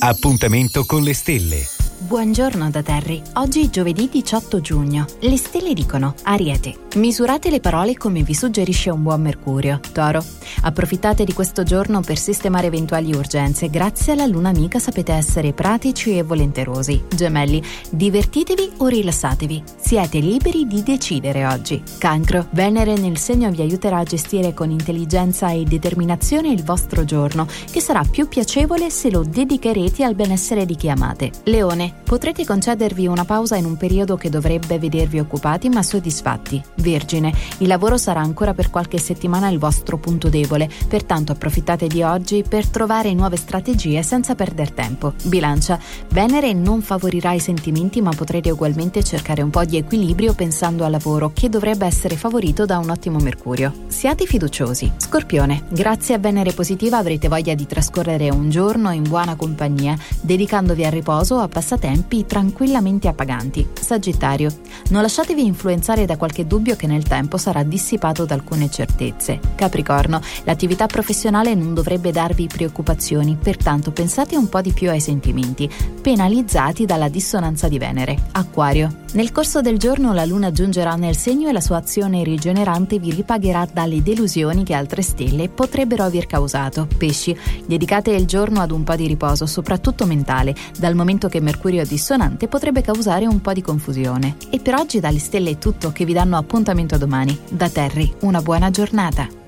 Appuntamento con le stelle. Buongiorno da Terry. Oggi giovedì 18 giugno. Le stelle dicono: Ariete, misurate le parole come vi suggerisce un buon Mercurio. Toro, approfittate di questo giorno per sistemare eventuali urgenze. Grazie alla luna amica sapete essere pratici e volenterosi. Gemelli, divertitevi o rilassatevi. Siete liberi di decidere oggi. Cancro, Venere nel segno vi aiuterà a gestire con intelligenza e determinazione il vostro giorno, che sarà più piacevole se lo dedicherete al benessere di chi amate. Leone, potrete concedervi una pausa in un periodo che dovrebbe vedervi occupati ma soddisfatti. Vergine, il lavoro sarà ancora per qualche settimana il vostro punto debole, pertanto approfittate di oggi per trovare nuove strategie senza perder tempo. Bilancia, Venere non favorirà i sentimenti ma potrete ugualmente cercare un po' di equilibrio pensando al lavoro, che dovrebbe essere favorito da un ottimo Mercurio. Siate fiduciosi. Scorpione, grazie a Venere positiva avrete voglia di trascorrere un giorno in buona compagnia, dedicandovi al riposo o a passatempi tranquillamente appaganti. Sagittario, non lasciatevi influenzare da qualche dubbio che nel tempo sarà dissipato da alcune certezze. Capricorno, l'attività professionale non dovrebbe darvi preoccupazioni, pertanto pensate un po' di più ai sentimenti, penalizzati dalla dissonanza di Venere. Acquario, nel corso del giorno la luna giungerà nel segno e la sua azione rigenerante vi ripagherà dalle delusioni che altre stelle potrebbero aver causato. Pesci, dedicate il giorno ad un po' di riposo, soprattutto mentale, dal momento che Mercurio dissonante potrebbe causare un po' di confusione. E per oggi dalle stelle è tutto, che vi danno appuntamento domani. Da Terry, una buona giornata.